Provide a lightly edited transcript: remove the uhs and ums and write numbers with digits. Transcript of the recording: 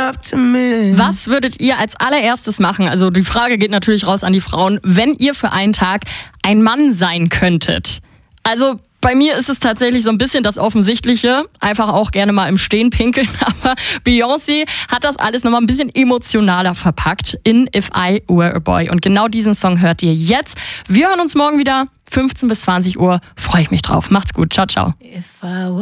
Was würdet ihr als allererstes machen? Also die Frage geht natürlich raus an die Frauen, wenn ihr für einen Tag ein Mann sein könntet. Also bei mir ist es tatsächlich so ein bisschen das Offensichtliche, einfach auch gerne mal im Stehen pinkeln, aber Beyoncé hat das alles nochmal ein bisschen emotionaler verpackt in If I Were a Boy. Und genau diesen Song hört ihr jetzt. Wir hören uns morgen wieder, 15 bis 20 Uhr, freue ich mich drauf. Macht's gut, ciao, ciao.